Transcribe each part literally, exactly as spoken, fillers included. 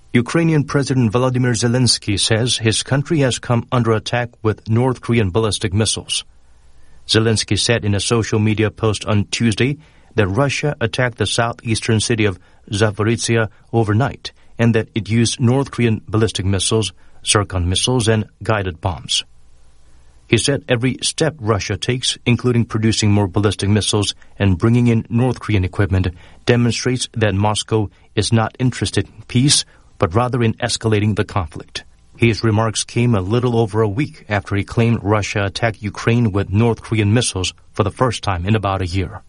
Ukrainian President Volodymyr Zelensky says his country has come under attack with North Korean ballistic missiles. Zelensky said in a social media post on Tuesday that Russia attacked the southeastern city of Zaporizhia overnight and that it used North Korean ballistic missiles, Zircon missiles, and guided bombs. He said every step Russia takes, including producing more ballistic missiles and bringing in North Korean equipment, demonstrates that Moscow is not interested in peace, but rather in escalating the conflict. His remarks came a little over a week after he claimed Russia attacked Ukraine with North Korean missiles for the first time in about a year.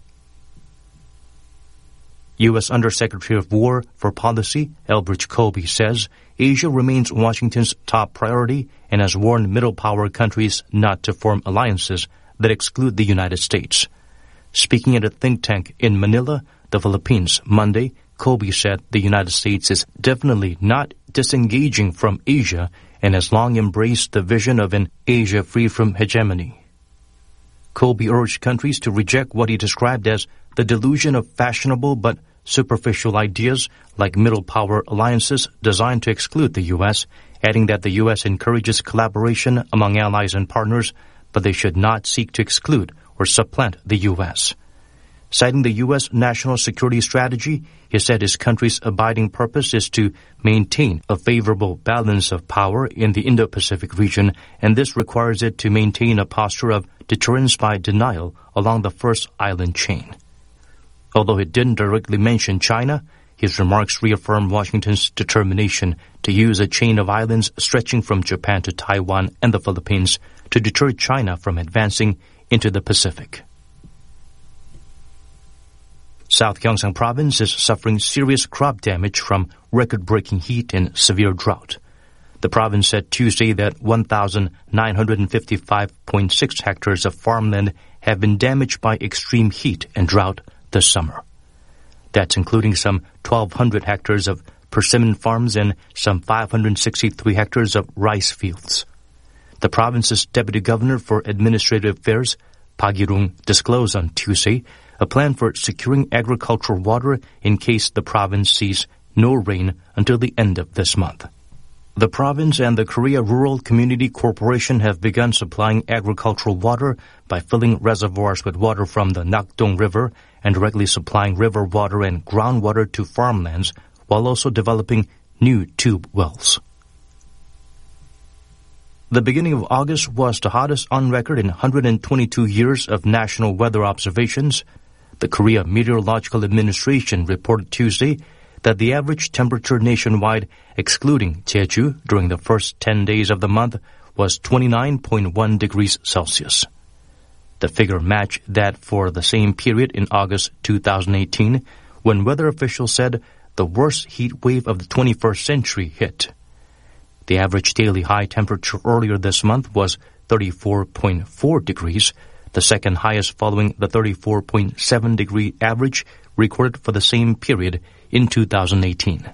U S Undersecretary of War for Policy Elbridge Colby says Asia remains Washington's top priority and has warned middle-power countries not to form alliances that exclude the United States. Speaking at a think tank in Manila, the Philippines, Monday, Colby said the United States is definitely not disengaging from Asia and has long embraced the vision of an Asia free from hegemony. Colby urged countries to reject what he described as the delusion of fashionable but superficial ideas like middle power alliances designed to exclude the U S, adding that the U S encourages collaboration among allies and partners, but they should not seek to exclude or supplant the U S. Citing the U S national security strategy, he said his country's abiding purpose is to maintain a favorable balance of power in the Indo-Pacific region, and this requires it to maintain a posture of deterrence by denial along the first island chain. Although he didn't directly mention China, his remarks reaffirmed Washington's determination to use a chain of islands stretching from Japan to Taiwan and the Philippines to deter China from advancing into the Pacific. South Gyeongsang Province is suffering serious crop damage from record-breaking heat and severe drought. The province said Tuesday that one thousand nine hundred fifty-five point six hectares of farmland have been damaged by extreme heat and drought this summer. That's including some twelve hundred hectares of persimmon farms and some five hundred sixty-three hectares of rice fields. The province's Deputy Governor for Administrative Affairs, Park Gi-rung, disclosed on Tuesday a plan for securing agricultural water in case the province sees no rain until the end of this month. The province and the Korea Rural Community Corporation have begun supplying agricultural water by filling reservoirs with water from the Nakdong River and directly supplying river water and groundwater to farmlands, while also developing new tube wells. The beginning of August was the hottest on record in one hundred twenty-two years of national weather observations. The Korea Meteorological Administration reported Tuesday that the average temperature nationwide, excluding Jeju, during the first ten days of the month was twenty-nine point one degrees Celsius. The figure matched that for the same period in August two thousand eighteen, when weather officials said the worst heat wave of the twenty-first century hit. The average daily high temperature earlier this month was thirty-four point four degrees, the second highest following the thirty-four point seven degree average recorded for the same period in two thousand eighteen.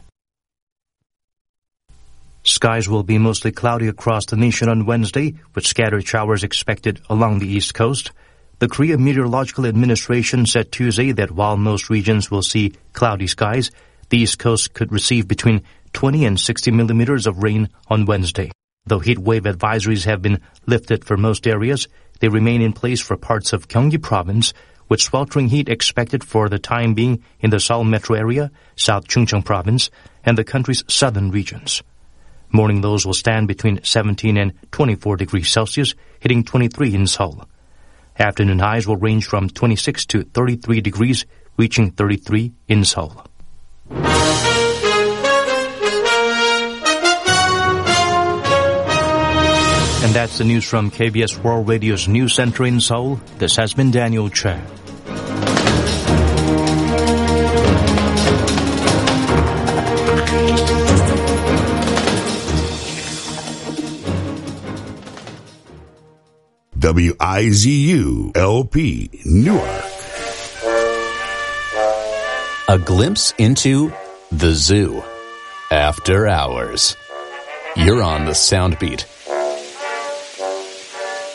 Skies will be mostly cloudy across the nation on Wednesday, with scattered showers expected along the East Coast. The Korea Meteorological Administration said Tuesday that while most regions will see cloudy skies, the East Coast could receive between twenty and sixty millimeters of rain on Wednesday. Though heat wave advisories have been lifted for most areas, they remain in place for parts of Gyeonggi Province, with sweltering heat expected for the time being in the Seoul metro area, South Chungcheong Province, and the country's southern regions. Morning lows will stand between seventeen and twenty-four degrees Celsius, hitting twenty-three in Seoul. Afternoon highs will range from twenty-six to thirty-three degrees, reaching thirty-three in Seoul. And that's the news from K B S World Radio's News Center in Seoul. This has been Daniel Che. W I Z U L P Newark. A glimpse into the zoo. After hours. You're on the Soundbeat.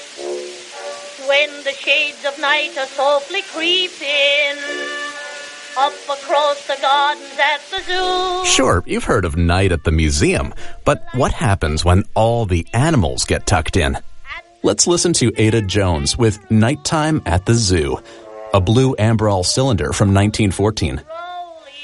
When the shades of night are softly creeping up across the gardens at the zoo. Sure, you've heard of Night at the Museum, but what happens when all the animals get tucked in? Let's listen to Ada Jones with Nighttime at the Zoo, a blue Amberol cylinder from nineteen fourteen.